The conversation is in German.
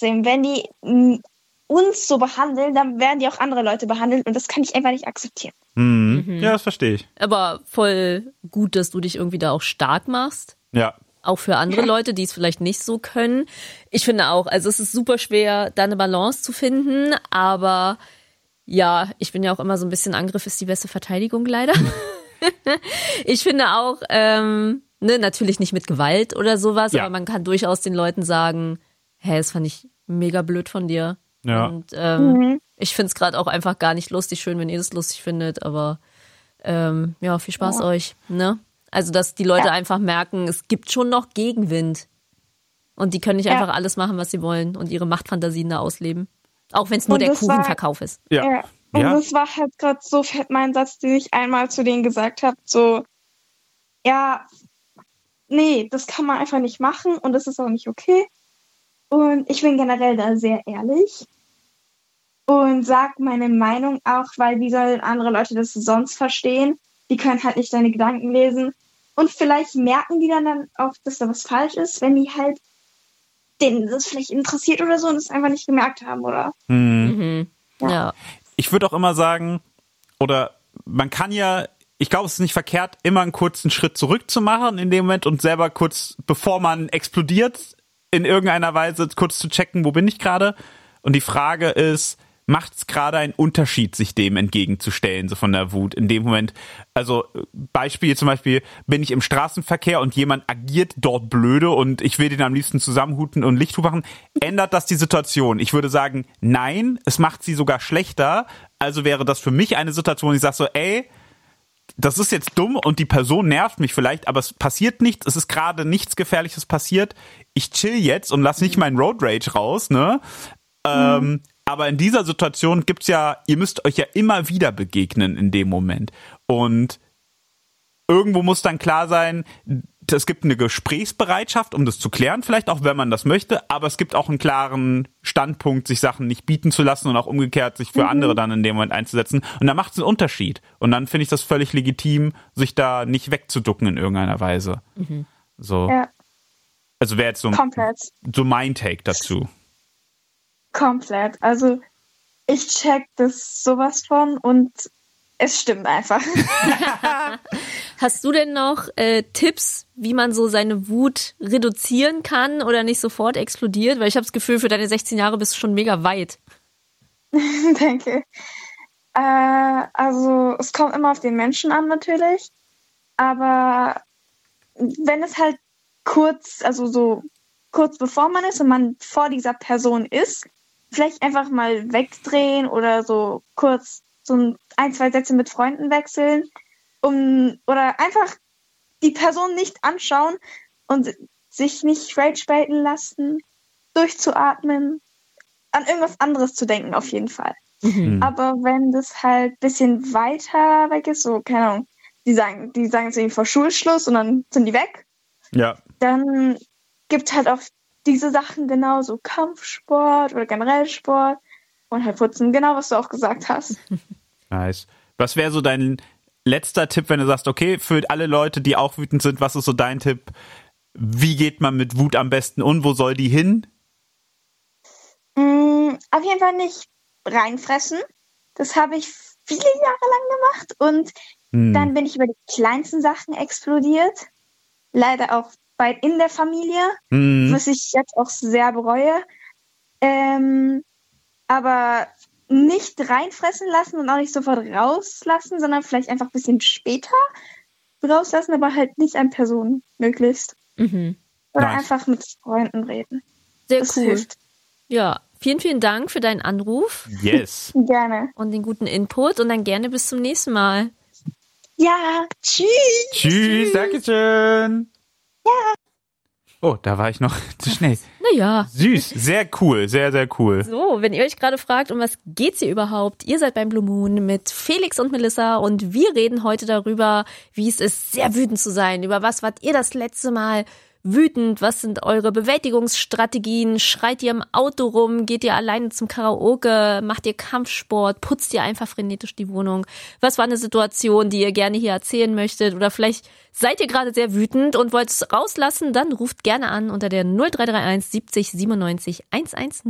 trotzdem, wenn die uns so behandeln, dann werden die auch andere Leute behandelt und das kann ich einfach nicht akzeptieren. Ja, das verstehe ich. Aber voll gut, dass du dich irgendwie da auch stark machst. Ja. Auch für andere Leute, die es vielleicht nicht so können. Ich finde auch, also es ist super schwer, da eine Balance zu finden, aber ja, ich bin ja auch immer so ein bisschen, Angriff ist die beste Verteidigung leider. Ich finde auch, natürlich nicht mit Gewalt oder sowas, aber man kann durchaus den Leuten sagen, hey, das fand ich mega blöd von dir. Ja. Und ich finde es gerade auch einfach gar nicht lustig. Schön, wenn ihr das lustig findet, aber viel Spaß euch, ne? Also, dass die Leute einfach merken, es gibt schon noch Gegenwind. Und die können nicht einfach alles machen, was sie wollen und ihre Machtfantasien da ausleben. Auch wenn es nur der Kuchenverkauf ist. Ja. Und das war halt gerade so fett mein Satz, den ich einmal zu denen gesagt habe. So, nee, das kann man einfach nicht machen und das ist auch nicht okay. Und ich bin generell da sehr ehrlich und sag meine Meinung auch, weil wie sollen andere Leute das sonst verstehen? Die können halt nicht deine Gedanken lesen. Und vielleicht merken die dann auch, dass da was falsch ist, wenn die halt denen das vielleicht interessiert oder so und es einfach nicht gemerkt haben, oder? Ja. Ich würde auch immer sagen, oder man kann ja, ich glaube, es ist nicht verkehrt, immer einen kurzen Schritt zurück zu machen in dem Moment und selber kurz, bevor man explodiert, in irgendeiner Weise kurz zu checken, wo bin ich gerade? Und die Frage ist, macht es gerade einen Unterschied, sich dem entgegenzustellen, so von der Wut in dem Moment? Also zum Beispiel, bin ich im Straßenverkehr und jemand agiert dort blöde und ich will den am liebsten zusammenhuten und Licht machen. Ändert das die Situation? Ich würde sagen, nein, es macht sie sogar schlechter. Also wäre das für mich eine Situation, wo ich sage so, ey, das ist jetzt dumm und die Person nervt mich vielleicht, aber es passiert nichts, es ist gerade nichts Gefährliches passiert. Ich chill jetzt und lass nicht meinen Road Rage raus, ne? Aber in dieser Situation gibt's ja, ihr müsst euch ja immer wieder begegnen in dem Moment. Und irgendwo muss dann klar sein, es gibt eine Gesprächsbereitschaft, um das zu klären, vielleicht auch, wenn man das möchte, aber es gibt auch einen klaren Standpunkt, sich Sachen nicht bieten zu lassen und auch umgekehrt sich für andere dann in dem Moment einzusetzen. Und da macht es einen Unterschied. Und dann finde ich das völlig legitim, sich da nicht wegzuducken in irgendeiner Weise. So. Ja. Also wäre jetzt so mein Take dazu. Komplett. Also ich check das sowas von und es stimmt einfach. Hast du denn noch Tipps, wie man so seine Wut reduzieren kann oder nicht sofort explodiert? Weil ich habe das Gefühl, für deine 16 Jahre bist du schon mega weit. Danke. Also es kommt immer auf den Menschen an natürlich, aber wenn es halt kurz bevor man ist und man vor dieser Person ist, vielleicht einfach mal wegdrehen oder so kurz so ein, zwei Sätze mit Freunden wechseln oder einfach die Person nicht anschauen und sich nicht rage-baiten lassen, durchzuatmen, an irgendwas anderes zu denken auf jeden Fall. Aber wenn das halt ein bisschen weiter weg ist, so, keine Ahnung, die sagen es irgendwie vor Schulschluss und dann sind die weg, dann gibt halt auch diese Sachen genauso Kampfsport oder generell Sport und halt putzen, genau was du auch gesagt hast. Nice. Was wäre so dein letzter Tipp, wenn du sagst, okay, für alle Leute, die auch wütend sind, was ist so dein Tipp? Wie geht man mit Wut am besten und wo soll die hin? Auf jeden Fall nicht reinfressen. Das habe ich viele Jahre lang gemacht und dann bin ich über die kleinsten Sachen explodiert. Leider auch weit in der Familie, was ich jetzt auch sehr bereue. Aber nicht reinfressen lassen und auch nicht sofort rauslassen, sondern vielleicht einfach ein bisschen später rauslassen, aber halt nicht an Personen möglichst. Oder einfach mit Freunden reden. Sehr das cool. Hilft. Ja, vielen, vielen Dank für deinen Anruf. Yes. Gerne. Und den guten Input und dann gerne bis zum nächsten Mal. Ja, tschüss. Tschüss, Dankeschön. Ja. Oh, da war ich noch zu schnell. Naja. Süß, sehr cool, sehr, sehr cool. So, wenn ihr euch gerade fragt, um was geht's hier überhaupt? Ihr seid beim Blue Moon mit Felix und Melissa und wir reden heute darüber, wie es ist, sehr wütend zu sein. Über was wart ihr das letzte Mal wütend? Was sind eure Bewältigungsstrategien? Schreit ihr im Auto rum? Geht ihr alleine zum Karaoke? Macht ihr Kampfsport? Putzt ihr einfach frenetisch die Wohnung? Was war eine Situation, die ihr gerne hier erzählen möchtet? Oder vielleicht seid ihr gerade sehr wütend und wollt es rauslassen? Dann ruft gerne an unter der 0331 70 97 110.